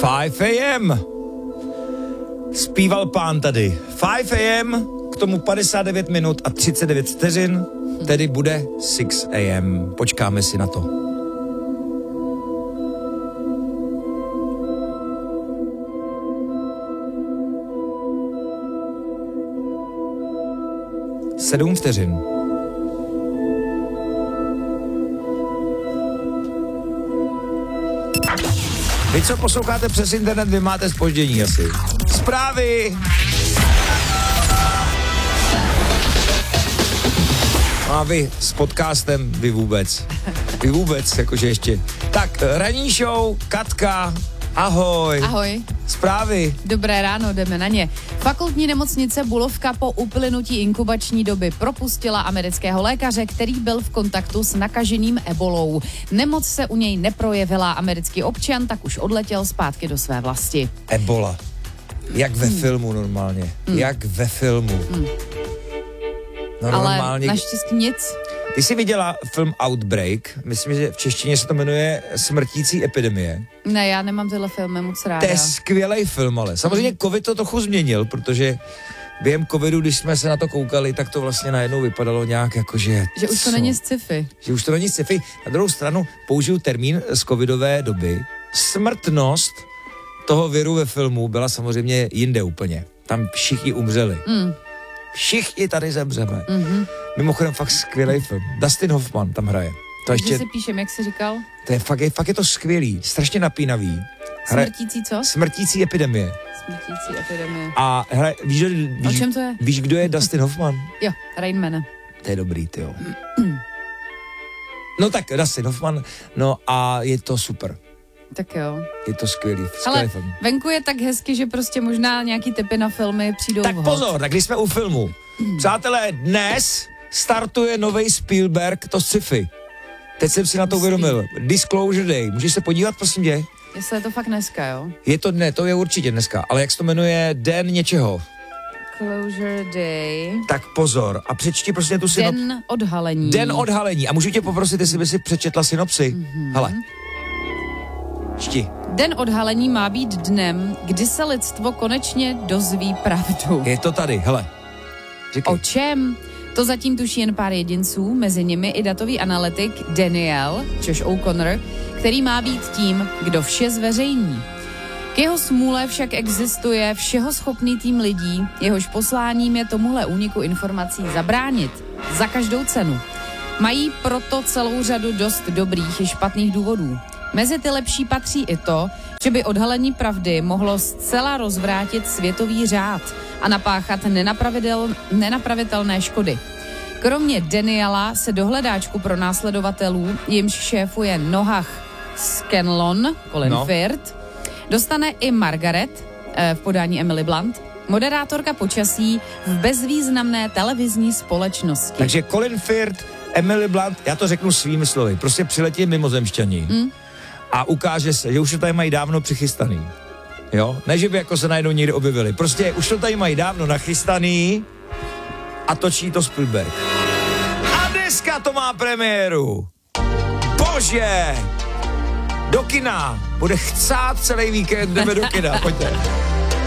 5 a.m. Zpíval pán tady. 5 a.m. K tomu 59 minut a 39 vteřin, tedy bude 6 a.m. Počkáme si na to. Sedm vteřin. Vy, co posloucháte přes internet, vy máte zpoždění asi. Zprávy! A vy s podcastem, vy vůbec, jakože ještě. Tak, ranní show, Katka, ahoj. Ahoj. Zprávy. Dobré ráno, jdeme na ně. Fakultní nemocnice Bulovka po uplynutí inkubační doby propustila amerického lékaře, který byl v kontaktu s nakaženým ebolou. Nemoc se u něj neprojevila, americký občan tak už odletěl zpátky do své vlasti. Ebola. Jak ve filmu normálně. Jak ve filmu. No, ale normálně. Naštěstí nic. Ty jsi viděla film Outbreak, myslím, že v češtině se to jmenuje Smrtící epidemie. Ne, já nemám tyhle filmy moc ráda. To je skvělej film, ale samozřejmě covid to trochu změnil, protože během covidu, když jsme se na to koukali, tak to vlastně najednou vypadalo nějak jako, že už to není sci-fi. Že už to není sci-fi. Na druhou stranu použiju termín z covidové doby. Smrtnost toho viru ve filmu byla samozřejmě jinde úplně. Tam všichni umřeli. Všichni tady zemřeme. Mimochodem fakt skvělej film. Dustin Hoffman tam hraje. To ještě si píšem, jak jsi říkal? To je fakt je to skvělý, strašně napínavý. Smrtící co? Smrtící epidemie. Smrtící epidemie. A víš, o čem to je? Víš, kdo je Dustin Hoffman? Jo, Rain Man. To je dobrý, tyjo. No tak, Dustin Hoffman, no a je to super. Tak jo. Je to skvělý film. Venku je tak hezky, že prostě možná nějaký tipy na filmy přijdou tak vhod. Pozor, tak když jsme u filmu. Přátelé, dnes startuje novej Spielberg, to sci-fi. Teď jsem si na to uvědomil. Disclosure Day. Můžeš se podívat, prosím tě? Jestli je to fakt dneska, jo? To je určitě dneska. Ale jak se to jmenuje? Den něčeho. Closure Day. Tak pozor. A přečti prostě tu synopsi. Den odhalení. Den odhalení. A můžu tě poprosit, jestli by si přečetla synopsi? Hele. Čti. Den odhalení má být dnem, kdy se lidstvo konečně dozví pravdu. Je to tady, hele. Říkej. O čem? To zatím tuší jen pár jedinců, mezi nimi i datový analytik Daniel, což O'Connor, který má být tím, kdo vše zveřejní. K jeho smůle však existuje všehoschopný tým lidí, jehož posláním je tomuhle úniku informací zabránit. Za každou cenu. Mají proto celou řadu dost dobrých i špatných důvodů. Mezi ty lepší patří i to, že by odhalení pravdy mohlo zcela rozvrátit světový řád a napáchat nenapravitelné škody. Kromě Daniela se do hledáčku pro následovatelů, jimž šéfuje Noah Scanlon, Colin Firth, dostane i Margaret v podání Emily Blunt, moderátorka počasí v bezvýznamné televizní společnosti. Takže Colin Firth, Emily Blunt, já to řeknu svými slovy, prostě přiletí mimozemšťani. A ukáže se, že už to tady mají dávno přichystaný. Jo? Ne, že by jako se najednou někdy objevili. Prostě už to tady mají dávno nachystaný a točí to Spielberg. A dneska to má premiéru. Bože! Do kina. Bude chcát celý víkend, jdeme do kina. Pojďte.